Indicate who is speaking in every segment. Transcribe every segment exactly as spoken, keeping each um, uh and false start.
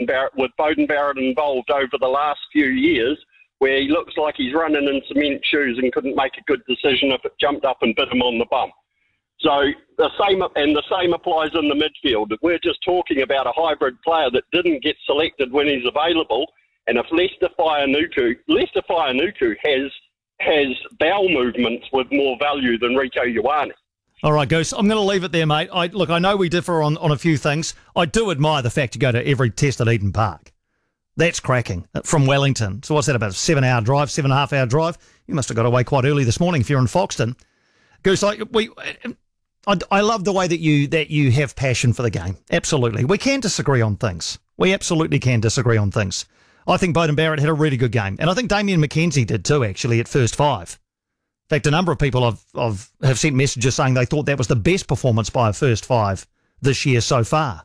Speaker 1: Barrett, with Beauden Barrett involved over the last few years, where he looks like he's running in cement shoes and couldn't make a good decision if it jumped up and bit him on the bum. So the same, and the same applies in the midfield. We're just talking about a hybrid player that didn't get selected when he's available. And if Lester Fainga'anuku, Lester Fainga'anuku has has bowel movements with more value than Rieko Ioane.
Speaker 2: All right, Goose, I'm going to leave it there, mate. I, look, I know we differ on, on a few things. I do admire the fact you go to every test at Eden Park. That's cracking. From Wellington. So what's that, about a seven-hour drive, seven-and-a-half-hour drive? You must have got away quite early this morning if you're in Foxton. Goose, I, we, I, I love the way that you that you have passion for the game. Absolutely. We can disagree on things. We absolutely can disagree on things. I think Beauden Barrett had a really good game. And I think Damien McKenzie did too, actually, at first five. In fact, a number of people have, have, have sent messages saying they thought that was the best performance by a first five this year so far.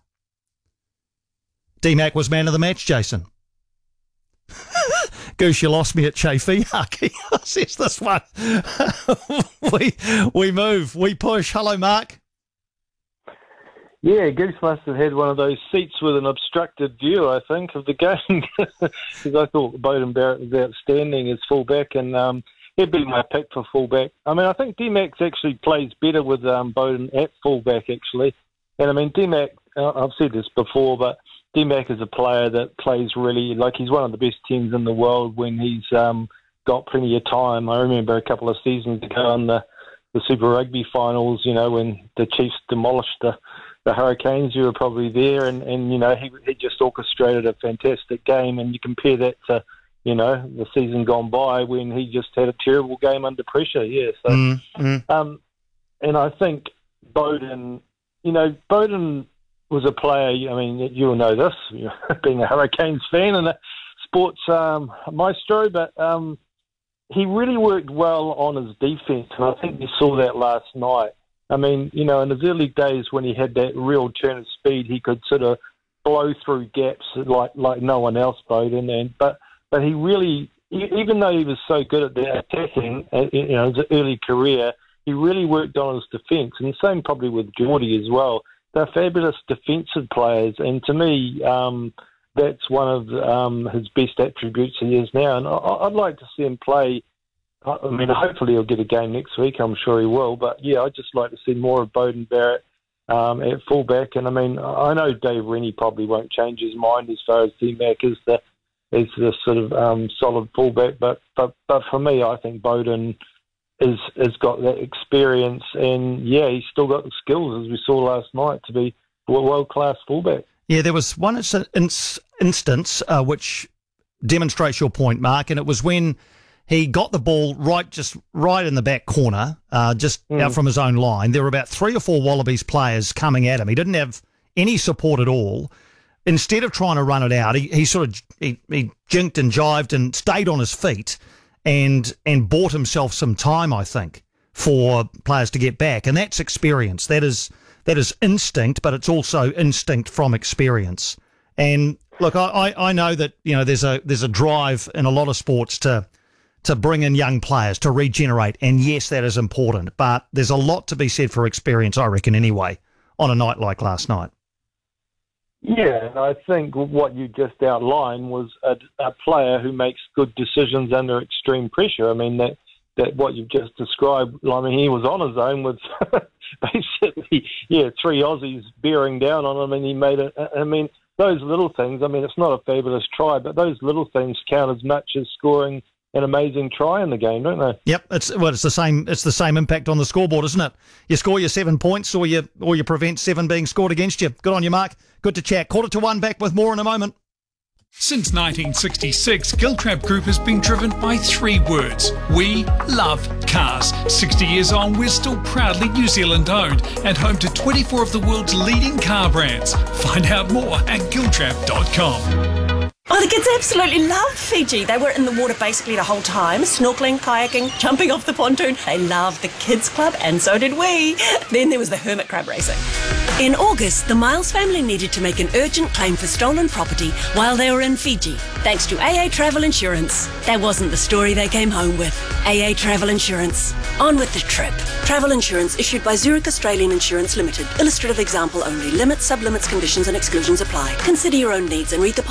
Speaker 2: D-Mac was man of the match, Jason. Goose, you lost me at Che Fiaki. Says this one. we, we move, we push. Hello, Mark.
Speaker 3: Yeah, Goose must have had one of those seats with an obstructed view, I think, of the game. Because I thought Beauden Barrett was outstanding as fullback, and um, he'd be my pick for fullback. I mean, I think D-Mac actually plays better with um, Beauden at fullback, actually. And, I mean, D-Mac, uh, I've said this before, but D-Mac is a player that plays really, like he's one of the best teams in the world when he's um, got plenty of time. I remember a couple of seasons ago in the, the Super Rugby finals, you know, when the Chiefs demolished the The Hurricanes, you were probably there, and, and you know, he, he just orchestrated a fantastic game, and you compare that to, you know, the season gone by when he just had a terrible game under pressure, yeah. So,
Speaker 2: mm-hmm.
Speaker 3: um, and I think Beauden, you know, Beauden was a player, I mean, you'll know this, you know, being a Hurricanes fan and a sports um, maestro, but um, he really worked well on his defence, and I think you saw that last night. I mean, you know, in his early days when he had that real turn of speed, he could sort of blow through gaps like like no one else, Beauden. And but but he really, even though he was so good at the attacking, you know, his early career, he really worked on his defence. And the same probably with Geordie as well. They're fabulous defensive players, and to me, um, that's one of um, his best attributes he is now. And I, I'd like to see him play. I mean, hopefully he'll get a game next week. I'm sure he will. But, yeah, I'd just like to see more of Beauden Barrett um, at fullback. And, I mean, I know Dave Rennie probably won't change his mind as far as D-Mac is the, is the sort of um, solid fullback. But, but but for me, I think Beauden is, has got that experience. And, yeah, he's still got the skills, as we saw last night, to be a world-class fullback.
Speaker 2: Yeah, there was one instance uh, which demonstrates your point, Mark, and it was when he got the ball right, just right in the back corner, uh, just mm. out from his own line. There were about three or four Wallabies players coming at him. He didn't have any support at all. Instead of trying to run it out, he, he sort of he, he jinked and jived and stayed on his feet and and bought himself some time, I think, for players to get back. And that's experience. That is that is instinct, but it's also instinct from experience. And look, I, I, I know that you know there's a there's a drive in a lot of sports to. to bring in young players, to regenerate. And yes, that is important. But there's a lot to be said for experience, I reckon, anyway, on a night like last night.
Speaker 3: Yeah, and I think what you just outlined was a, a player who makes good decisions under extreme pressure. I mean, that, that what you've just described, I mean, he was on his own with basically, yeah, three Aussies bearing down on him, and he made it. I mean, those little things, I mean, it's not a fabulous try, but those little things count as much as scoring an amazing try in the game, don't they?
Speaker 2: Yep, it's well, it's the same. It's the same impact on the scoreboard, isn't it? You score your seven points, or you or you prevent seven being scored against you. Good on you, Mark. Good to chat. Quarter to one. Back with more in a moment.
Speaker 4: Since nineteen sixty-six, Giltrap Group has been driven by three words. We love cars. sixty years on, we're still proudly New Zealand owned and home to twenty-four of the world's leading car brands. Find out more at giltrap dot com.
Speaker 5: Oh, the kids absolutely love Fiji. They were in the water basically the whole time, snorkeling, kayaking, jumping off the pontoon. They loved the kids club, and so did we. Then there was the hermit crab racing.
Speaker 6: In August, the Miles family needed to make an urgent claim for stolen property while they were in Fiji, thanks to A A Travel Insurance. That wasn't the story they came home with. A A Travel Insurance. On with the trip. Travel insurance issued by Zurich Australian Insurance Limited. Illustrative example only. Limits, sublimits, conditions and exclusions apply. Consider your own needs and read the